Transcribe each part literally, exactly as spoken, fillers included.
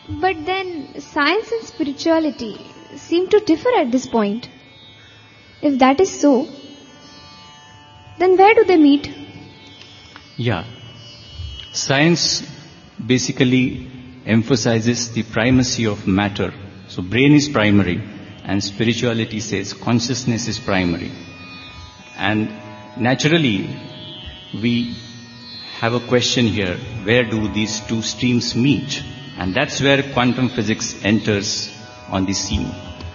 But then science and spirituality seem to differ at this point. If that is so, then where do they meet? Yeah. Science basically emphasizes the primacy of matter. So brain is primary, and spirituality says consciousness is primary. And naturally, we have a question here, where do these two streams meet? And that's where quantum physics enters on the scene.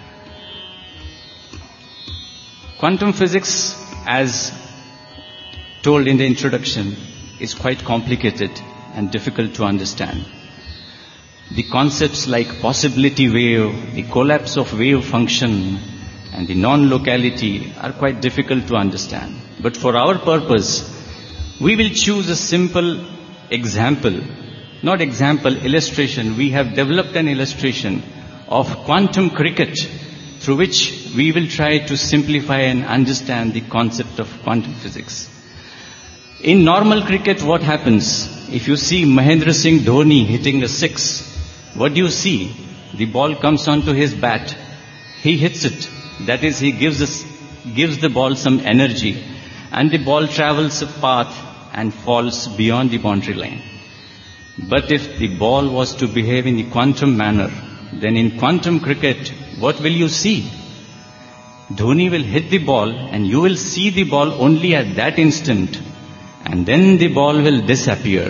Quantum physics, as told in the introduction, is quite complicated and difficult to understand. The concepts like possibility wave, the collapse of wave function, and the non-locality are quite difficult to understand. But for our purpose, we will choose a simple example, not example, illustration. We have developed an illustration of quantum cricket through which we will try to simplify and understand the concept of quantum physics. In normal cricket, what happens? If you see Mahendra Singh Dhoni hitting a six, what do you see? The ball comes onto his bat. He hits it. That is, he gives, us, gives the ball some energy. And the ball travels a path and falls beyond the boundary line. But if the ball was to behave in the quantum manner, then in quantum cricket, what will you see? Dhoni will hit the ball and you will see the ball only at that instant, and then the ball will disappear.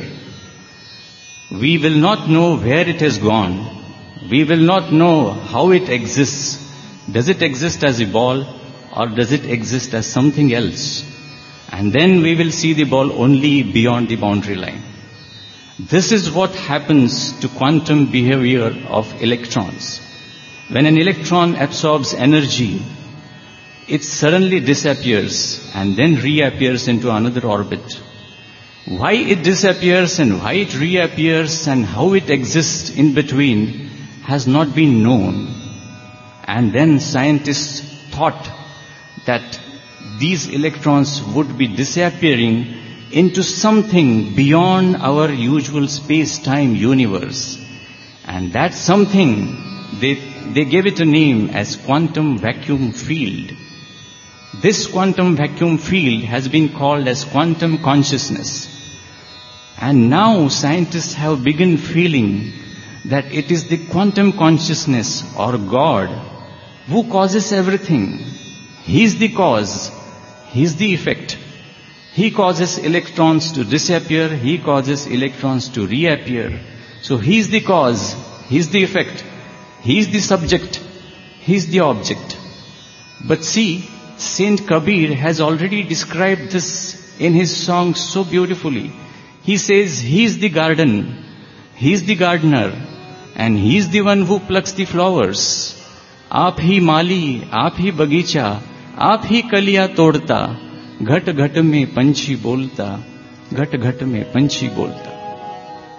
We will not know where it has gone. We will not know how it exists. Does it exist as a ball or does it exist as something else? And then we will see the ball only beyond the boundary line. This is what happens to quantum behavior of electrons. When an electron absorbs energy, it suddenly disappears and then reappears into another orbit. Why it disappears and why it reappears and how it exists in between has not been known. And then scientists thought that these electrons would be disappearing into something beyond our usual space-time universe. And that something, they, they gave it a name as quantum vacuum field. This quantum vacuum field has been called as quantum consciousness. And now scientists have begun feeling that it is the quantum consciousness or God who causes everything. He is the cause. He is the effect. He causes electrons to disappear. He causes electrons to reappear. So He is the cause. He is the effect. He is the subject. He is the object. But see, Saint Kabir has already described this in his song so beautifully. He says, He is the garden, He is the gardener, and He is the one who plucks the flowers. आप ही माली, आप ही बगीचा, आप ही कलियां तोड़ता, घट घट में पंछी बोलता, घट घट में पंछी बोलता.